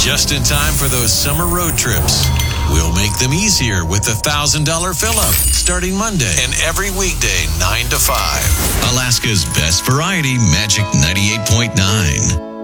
just in time for those summer road trips. We'll make them easier with the $1,000 fill-up starting Monday and every weekday 9 to 5. Alaska's best variety, Magic 98.9.